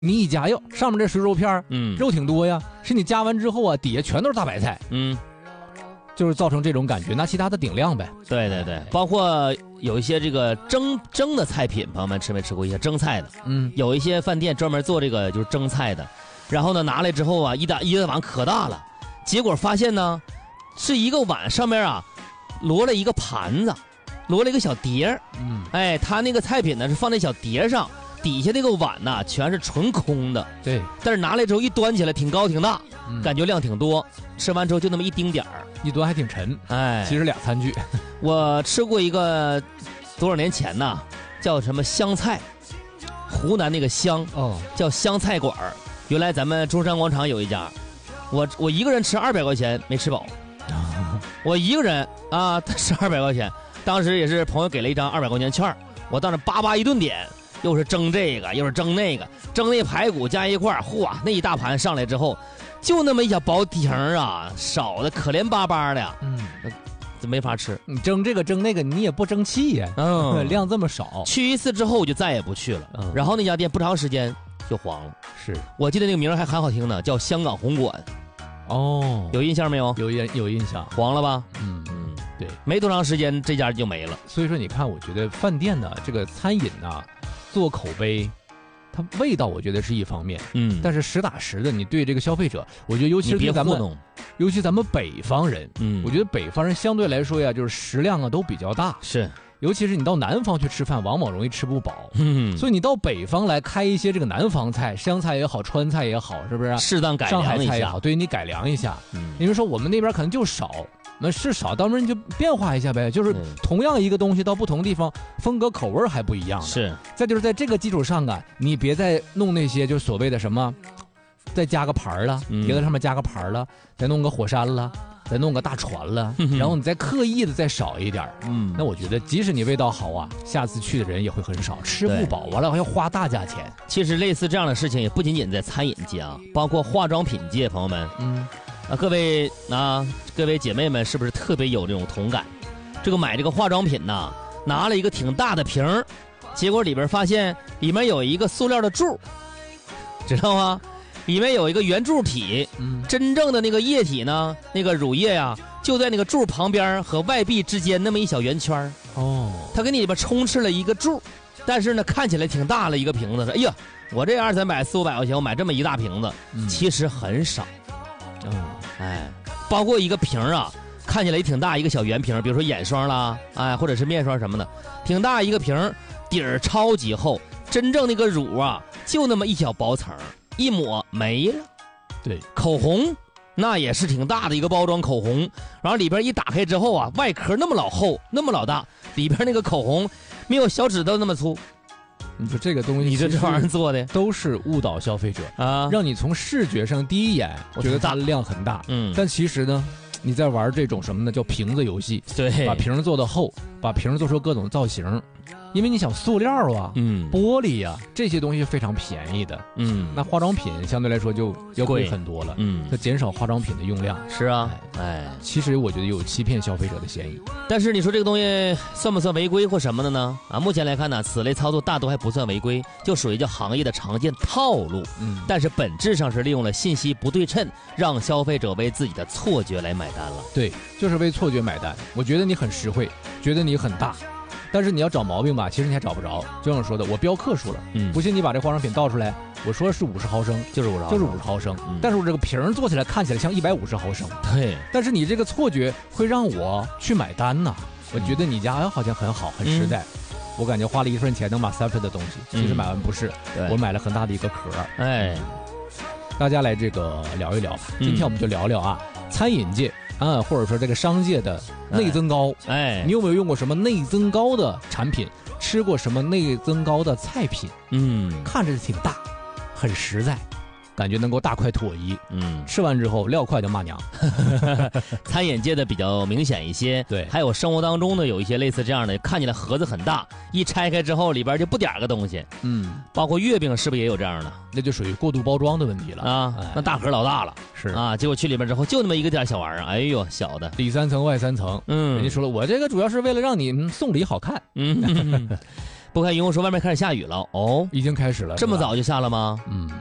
你一夹哟，上面这是肉片肉挺多呀，是你夹完之后啊，底下全都是大白菜，就是造成这种感觉，拿其他的顶量呗。 对对对，包括有一些这个蒸的菜品，朋友们吃没吃过一些蒸菜的？有一些饭店专门做这个就是蒸菜的，然后呢拿来之后啊，一大碗可大了，结果发现呢，是一个碗上面啊，摞了一个盘子，摞了一个小碟儿。哎，他那个菜品呢是放在小碟上，底下那个碗呢全是纯空的。 对，但是拿来之后一端起来挺高挺大，感觉量挺多，吃完之后就那么一丁点儿。 一端还挺沉， 哎， 其实俩餐具。 我吃过一个多少年前呢，叫什么湘菜，湖南那个湘叫湘菜馆儿。原来咱们中山广场有一家，我一个人吃200块钱没吃饱，我一个人啊吃200块钱，当时也是朋友给了一张200块钱券，我到那叭一顿点，又是蒸这个又是蒸那个，蒸那排骨加一块儿，嚯，那一大盘上来之后。就那么一小薄丁啊，少的可怜巴巴的，这没法吃。 你蒸这个蒸那个，你也不争气呀，量这么少。 去一次之后我就再也不去了，然后那家店不长时间就黄了。 是我记得那个名还很好听呢，叫香港红馆。有印象没有？ 有印象。 黄了吧？对，没多长时间这家就没了。 所以说，你看，我觉得饭店呢，这个餐饮呢，做口碑。它味道我觉得是一方面，但是实打实的，你对这个消费者，我觉得尤其是对咱们，尤其咱们北方人，我觉得北方人相对来说呀，就是食量啊都比较大， 是， 尤其是你到南方去吃饭，往往容易吃不饱，所以你到北方来开一些这个南方菜，湘菜也好，川菜也好，是不是？ 适当改良一下， 上海菜也好，对你改良一下，你们说我们那边可能就少。那是少，当然就变化一下呗，就是同样一个东西到不同地方，风格口味还不一样。 是， 再就是在这个基础上啊，你别再弄那些就所谓的什么，再加个盘了，别在上面加个盘了，再弄个火山了，再弄个大船了，然后你再刻意的再少一点，那我觉得即使你味道好啊，下次去的人也会很少，吃不饱，完了还要花大价钱。 其实类似这样的事情也不仅仅在餐饮界啊，包括化妆品界，朋友们，各位姐妹们是不是特别有这种同感？这个买这个化妆品呢，拿了一个挺大的瓶儿，结果里边发现里面有一个塑料的柱，知道吗？里面有一个圆柱体，真正的那个液体呢，那个乳液呀，就在那个柱旁边和外壁之间那么一小圆圈。它给你里边充斥了一个柱，但是呢看起来挺大的一个瓶子，说哎呀，我这200-300、400-500块钱，我买这么一大瓶子，其实很少。包括一个瓶啊，看起来也挺大一个小圆瓶，比如说眼霜啦，或者是面霜什么的，挺大一个瓶，底儿超级厚，真正那个乳啊，就那么一小薄层，一抹没了。 对， 口红那也是挺大的一个包装口红，然后里边一打开之后啊，外壳那么老厚，那么老大，里边那个口红没有小指头那么粗。 你说这个东西， 你这玩意儿做的都是误导消费者啊，让你从视觉上第一眼觉得它的量很大，但其实呢，你在玩这种什么呢？叫瓶子游戏， 对， 把瓶做的厚，把瓶做出各种造型。因为你想塑料啊，玻璃啊，这些东西非常便宜的，那化妆品相对来说就要贵很多了，它减少化妆品的用量。 是啊， 其实我觉得有欺骗消费者的嫌疑。 但是你说这个东西算不算违规或什么的呢？目前来看呢，此类操作大多还不算违规，就属于叫行业的常见套路。但是本质上是利用了信息不对称，让消费者为自己的错觉来买单了。 对，就是为错觉买单。我觉得你很实惠，觉得你很大。但是你要找毛病吧，其实你还找不着。就像我说的，我标克数了，不信你把这化妆品倒出来，我说是50毫升， 就是50 毫升，但是我这个瓶做起来看起来像150毫升。 对， 但是你这个错觉会让我去买单呐。我觉得你家好像很好，很实在。我感觉花了1份钱能买3份的东西，其实买完不是，我买了很大的一个壳。大家来这个聊一聊吧。今天我们就聊聊啊，餐饮界或者说这个商界的内增高。你有没有用过什么内增高的产品？吃过什么内增高的菜品？看着挺大，很实在，感觉能够大快朵颐。吃完之后撂筷就骂娘。 餐饮界的比较明显一些， 对， 还有生活当中的有一些类似这样的，看起来盒子很大，一拆开之后里边就不点个东西。包括月饼是不是也有这样的？ 那就属于过度包装的问题了啊！那大盒老大了， 是啊，结果去里边之后就那么一个点小玩意儿，哎呦，小的， 里3层外3层。人家说了，我这个主要是为了让你送礼好看。 不看荧幕说外面开始下雨了哦， 已经开始了， 这么早就下了吗？